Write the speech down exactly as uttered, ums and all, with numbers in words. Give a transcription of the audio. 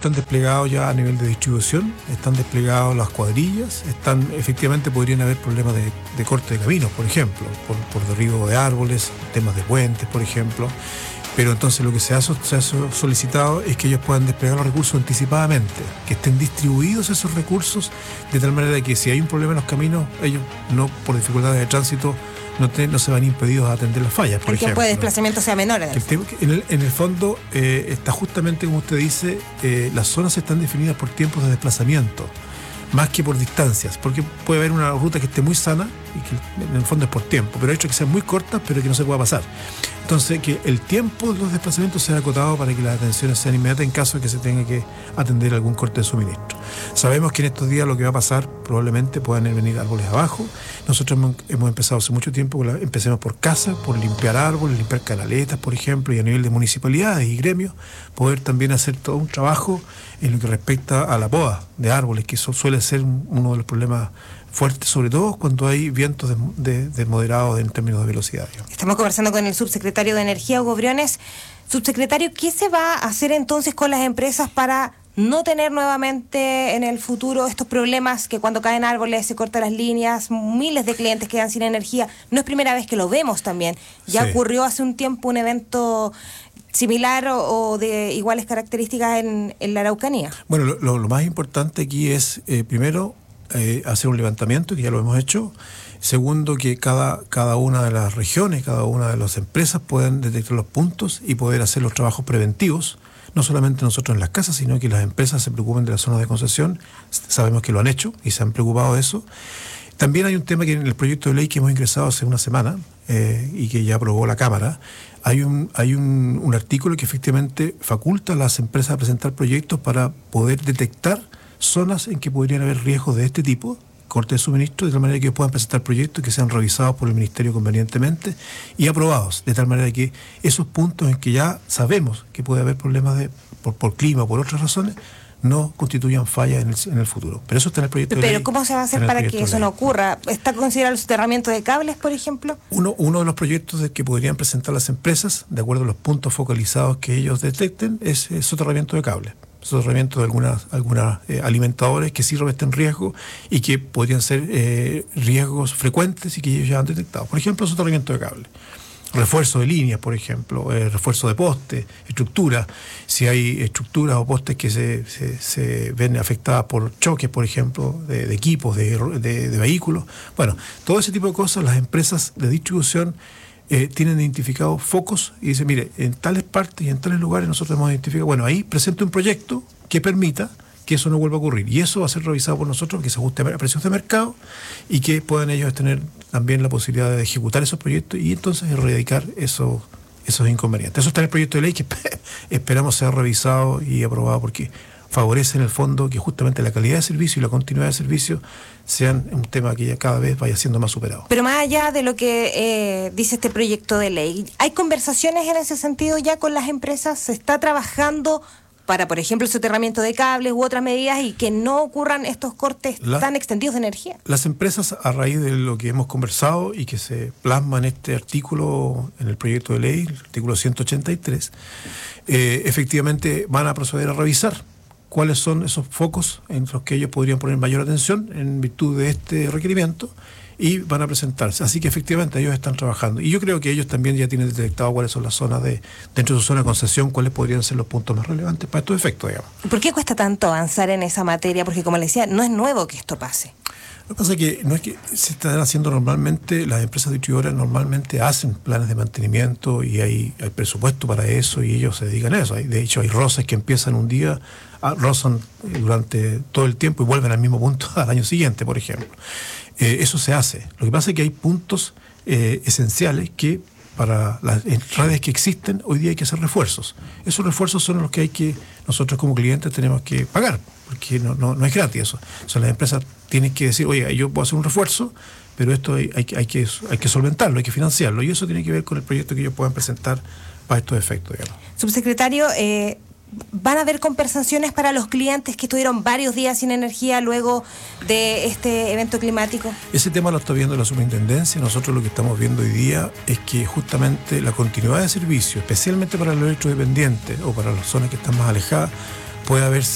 están desplegados ya a nivel de distribución, están desplegados las cuadrillas, están, efectivamente podrían haber problemas de, de corte de caminos, por ejemplo, por, por derribo de árboles, temas de puentes, por ejemplo. Pero entonces lo que se ha, se ha solicitado es que ellos puedan desplegar los recursos anticipadamente, que estén distribuidos esos recursos de tal manera que si hay un problema en los caminos, ellos no, por dificultades de tránsito, no, te, no se van impedidos a atender las fallas, por el ejemplo. tiempo de desplazamiento sea menor. El tema, en, el, en el fondo eh, está justamente como usted dice, eh, las zonas están definidas por tiempos de desplazamiento, más que por distancias, porque puede haber una ruta que esté muy sana y que en el fondo es por tiempo, pero hay otras que sean muy cortas pero que no se pueda pasar. Entonces, que el tiempo de los desplazamientos sea acotado para que las atenciones sean inmediatas en caso de que se tenga que atender algún corte de suministro. Sabemos que en estos días lo que va a pasar, probablemente puedan venir árboles abajo. Nosotros hemos, hemos empezado hace mucho tiempo, la, empecemos por casa, por limpiar árboles, limpiar canaletas, por ejemplo, y a nivel de municipalidades y gremios, poder también hacer todo un trabajo en lo que respecta a la poda de árboles, que eso suele ser uno de los problemas fuerte, sobre todo cuando hay vientos de, de, de moderados en términos de velocidad. Digamos. Estamos conversando con el subsecretario de Energía, Hugo Briones. Subsecretario, ¿qué se va a hacer entonces con las empresas para no tener nuevamente en el futuro estos problemas que cuando caen árboles se cortan las líneas, miles de clientes quedan sin energía? No es primera vez que lo vemos también. Ya sí. Ocurrió hace un tiempo un evento similar o, o de iguales características en, en la Araucanía. Bueno, lo, lo, lo más importante aquí es, eh, primero, Eh, hacer un levantamiento, que ya lo hemos hecho. Segundo, que cada, cada una de las regiones, cada una de las empresas puedan detectar los puntos y poder hacer los trabajos preventivos, no solamente nosotros en las casas, sino que las empresas se preocupen de las zonas de concesión. Sabemos que lo han hecho y se han preocupado de eso. También hay un tema que en el proyecto de ley que hemos ingresado hace una semana eh, y que ya aprobó la Cámara, hay un, hay un, un artículo que efectivamente faculta a las empresas a presentar proyectos para poder detectar zonas en que podrían haber riesgos de este tipo, corte de suministro, de tal manera que puedan presentar proyectos que sean revisados por el Ministerio convenientemente y aprobados, de tal manera que esos puntos en que ya sabemos que puede haber problemas de, por, por clima o por otras razones, no constituyan fallas en el, en el futuro. Pero eso está en el proyecto de ley. ¿Pero cómo se va a hacer para que eso no ocurra? ¿Está considerado el soterramiento de cables, por ejemplo? Uno, uno de los proyectos de que podrían presentar las empresas, de acuerdo a los puntos focalizados que ellos detecten, es el soterramiento de cables. Soterramiento de algunas, algunas eh, alimentadores que sí revisten riesgo y que podrían ser eh, riesgos frecuentes y que ellos ya han detectado. Por ejemplo, soterramiento de cable. Refuerzo de líneas, por ejemplo, eh, refuerzo de postes, estructuras. Si hay estructuras o postes que se, se, se ven afectadas por choques, por ejemplo, de, de equipos, de, de, de vehículos. Bueno, todo ese tipo de cosas las empresas de distribución Eh, tienen identificados focos y dicen, mire, en tales partes y en tales lugares nosotros hemos identificado, bueno, ahí presente un proyecto que permita que eso no vuelva a ocurrir. Y eso va a ser revisado por nosotros, que se ajuste a precios de mercado y que puedan ellos tener también la posibilidad de ejecutar esos proyectos y entonces erradicar esos, esos inconvenientes. Eso está en el proyecto de ley que esperamos sea revisado y aprobado porque favorece en el fondo que justamente la calidad de servicio y la continuidad de servicio sean un tema que ya cada vez vaya siendo más superado. Pero más allá de lo que eh, dice este proyecto de ley, ¿hay conversaciones en ese sentido ya con las empresas? ¿Se está trabajando para, por ejemplo, el soterramiento de cables u otras medidas y que no ocurran estos cortes la, tan extendidos de energía? Las empresas, a raíz de lo que hemos conversado y que se plasma en este artículo, en el proyecto de ley, el artículo ciento ochenta y tres, eh, efectivamente van a proceder a revisar cuáles son esos focos en los que ellos podrían poner mayor atención en virtud de este requerimiento y van a presentarse. Así que efectivamente ellos están trabajando. Y yo creo que ellos también ya tienen detectado cuáles son las zonas de, dentro de su zona de concesión, cuáles podrían ser los puntos más relevantes para estos efectos, digamos. ¿Por qué cuesta tanto avanzar en esa materia? Porque como le decía, no es nuevo que esto pase. Lo que pasa es que no es que se están haciendo normalmente, las empresas distribuidoras normalmente hacen planes de mantenimiento y hay, hay presupuesto para eso y ellos se dedican a eso. De hecho, hay roces que empiezan un día, rozan durante todo el tiempo y vuelven al mismo punto al año siguiente, por ejemplo. Eh, eso se hace. Lo que pasa es que hay puntos eh, esenciales que para las redes que existen hoy día hay que hacer refuerzos. Esos refuerzos son los que hay que nosotros como clientes tenemos que pagar, porque no, no, no es gratis eso. O sea, las empresas tienen que decir, oye, yo puedo hacer un refuerzo, pero esto hay, hay, hay, que, hay que solventarlo, hay que financiarlo, y eso tiene que ver con el proyecto que ellos puedan presentar para estos efectos, digamos. Subsecretario, eh, ¿van a haber compensaciones para los clientes que estuvieron varios días sin energía luego de este evento climático? Ese tema lo está viendo la superintendencia. Nosotros lo que estamos viendo hoy día es que justamente la continuidad de servicio, especialmente para los electrodependientes o para las zonas que están más alejadas, puede haber